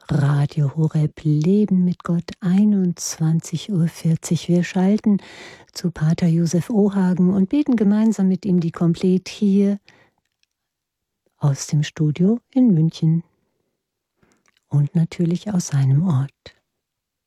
Radio Horeb Leben mit Gott, 21:40 Uhr. Wir schalten zu Pater Josef Ohagen und beten gemeinsam mit ihm die Komplett hier aus dem Studio in München und natürlich aus seinem Ort.